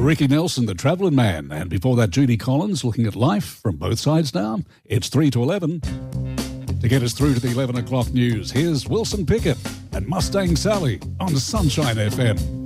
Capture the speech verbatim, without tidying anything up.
Ricky Nelson, the Travelling Man. And before that, Judy Collins, looking at life from both sides now. It's three to eleven. To get us through to the eleven o'clock news, here's Wilson Pickett and Mustang Sally on Sunshine F M.